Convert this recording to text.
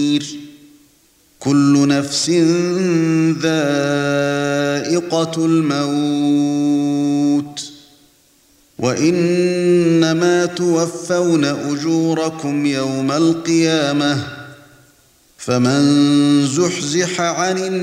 بصير كل نفس ذائقة الموت وإنما توفون أجوركم يوم القيامة فمن زحزح عن